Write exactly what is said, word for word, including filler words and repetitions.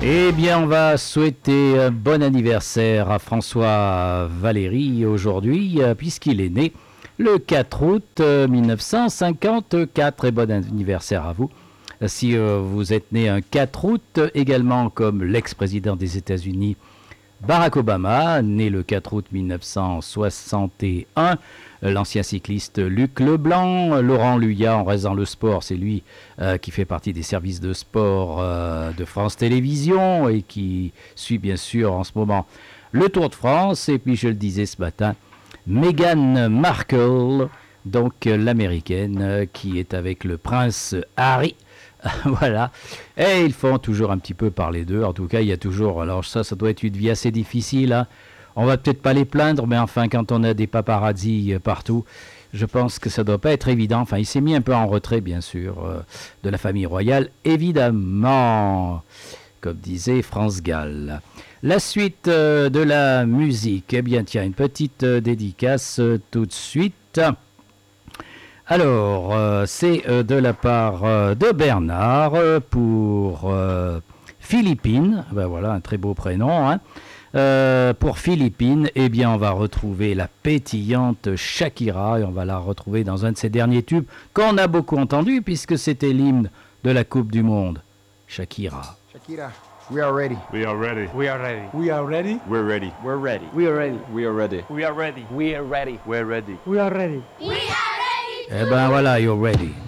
Eh bien, on va souhaiter un bon anniversaire à François Valéry aujourd'hui, euh, puisqu'il est né le quatre août euh, mille neuf cent cinquante-quatre. Et bon anniversaire à vous. Si euh, vous êtes né un quatre août, également comme l'ex-président des États-Unis Barack Obama, né le quatre août mille neuf cent soixante et un, l'ancien cycliste Luc Leblanc, Laurent Luyat, on reste dans le sport, c'est lui euh, qui fait partie des services de sport euh, de France Télévisions et qui suit bien sûr en ce moment le Tour de France. Et puis je le disais ce matin, Meghan Markle, donc euh, l'américaine euh, qui est avec le prince Harry. Voilà, et ils font toujours un petit peu parler d'eux. En tout cas, il y a toujours, alors ça, ça doit être une vie assez difficile, hein. On va peut-être pas les plaindre, mais enfin, quand on a des paparazzis partout, je pense que ça doit pas être évident. Enfin, il s'est mis un peu en retrait, bien sûr, euh, de la famille royale, évidemment, comme disait France Gall. La suite euh, de la musique, eh bien, tiens, une petite euh, dédicace euh, tout de suite. Alors, euh, c'est euh, de la part euh, de Bernard euh, pour euh, Philippine. Ben voilà, un très beau prénom. Hein. Euh, pour Philippine, eh bien, on va retrouver la pétillante Shakira et on va la retrouver dans un de ses derniers tubes qu'on a beaucoup entendu puisque c'était l'hymne de la Coupe du Monde. Shakira. Shakira, we are ready. We are ready. We are ready. We are ready. We're ready. We're ready. We are ready. We are ready. We are ready. We are ready. We're ready. We are ready. We are ready. Eh ben voilà, you're ready.